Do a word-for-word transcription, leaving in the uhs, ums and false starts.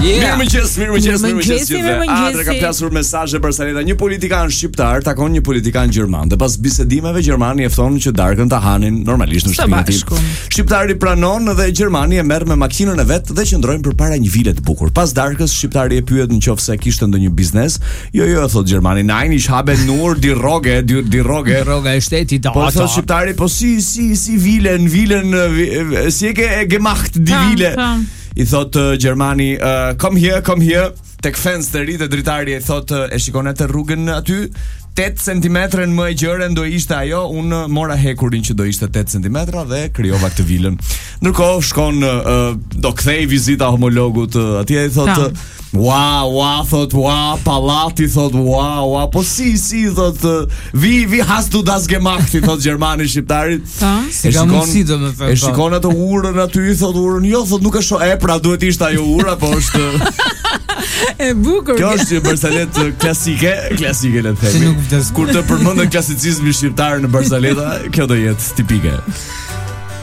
Mirëmëngjes, mirëmëngjes, mirëmëngjes. Mirëmëngjes. Ka plasur mesazhe për Saleta. Një politikan shqiptar takon një politikan gjerman dhe pas bisedimeve gjermani e fton që darkën ta hanin normalisht në shtëpinë e tij. Shqiptari pranon dhe gjermani e merr me makinën e vet dhe qëndrojnë përpara një vile të bukur. Pas darkës shqiptari e pyet nëse kishte ndonjë biznes. Jo, jo, thot gjermani, nein, ich habe nur die Roge, die, die Roge. Roga e shtetit da. Po thot shqiptari, po si si si vilen, vilen si e ke gemacht die vile. I thot uh, Gjermani, uh, come here, come here. Tek fensteri te dritari i thot uh, e shikon atë rrugën aty, tetë centimetra më e gjërën do ishte ajo, unë mora hekurin që do ishte tetë centimetra dhe krijova këtë vilën. Ndërkohë shkon uh, do kthej vizita homologut uh, atje i thot uh, Wow, wow, thot, wow, pallati, thot, wow, wow, po si, si, thot, vi, vi hast du das gemacht, thot Gjermani shqiptarit. Si ka mundësi do me thot. E shikon atë urën aty, thot, urën, jo, thot, nuk e shoh, e, pra duhet ishte ajo ura, po është... E bukur. Kjo është Barsalet klasike, klasike le të themi. Kur të përmendën klasicizmin shqiptar në Barsaleta, kjo do jetë tipike.